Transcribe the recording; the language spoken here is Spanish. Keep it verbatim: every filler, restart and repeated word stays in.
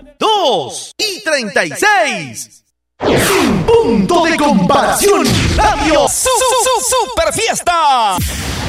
dos y treinta y seis. Sin punto de comparación. Radio Su, Su, Su, Super Fiesta.